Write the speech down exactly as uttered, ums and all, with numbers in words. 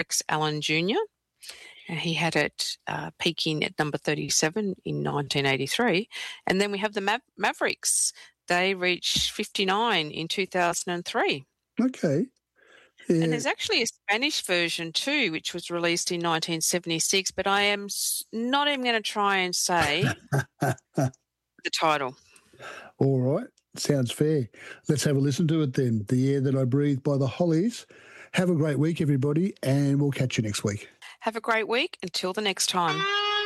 Rex Allen Junior And he had it uh, peaking at number thirty-seven in nineteen eighty-three. And then we have the Mav- Mavericks. They reached fifty-nine in two thousand three. Okay. Yeah. And there's actually a Spanish version too, which was released in nineteen seventy-six, but I am not even going to try and say the title. All right. Sounds fair. Let's have a listen to it then. The Air That I Breathe by the Hollies. Have a great week, everybody, and we'll catch you next week. Have a great week. Until the next time.